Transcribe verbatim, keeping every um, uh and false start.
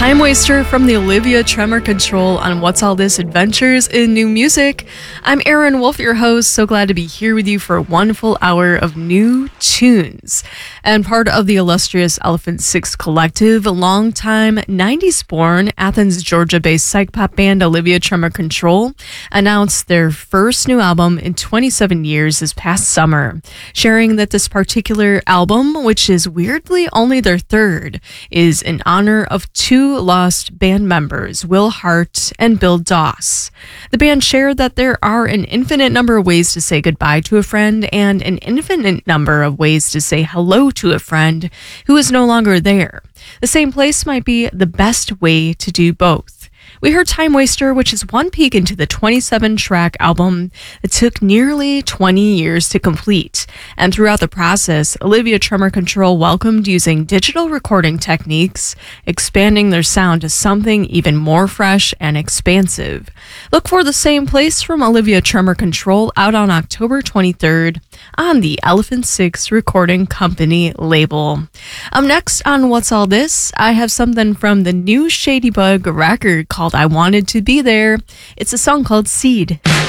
Time Waster from the Olivia Tremor Control on What's All This Adventures in New Music. I'm Erin Wolf, your host. So glad to be here with you for one full hour of new tunes. And part of the illustrious Elephant Six Collective, a longtime nineties-born Athens, Georgia-based psych pop band Olivia Tremor Control announced their first new album in twenty-seven years this past summer, sharing that this particular album, which is weirdly only their third, is in honor of two lost band members, Will Hart and Bill Doss. The band shared that there are an infinite number of ways to say goodbye to a friend and an infinite number of ways to say hello to a friend who is no longer there. The same place might be the best way to do both. We heard Time Waster, which is one peek into the twenty-seven track album that took nearly twenty years to complete. And throughout the process, Olivia Tremor Control welcomed using digital recording techniques, expanding their sound to something even more fresh and expansive. Look for The Same Place from Olivia Tremor Control out on October twenty-third on the Elephant Six Recording Company label. Up next on What's All This, I have something from the new Shadybug record called I Wanted to Be There. It's a song called Seed.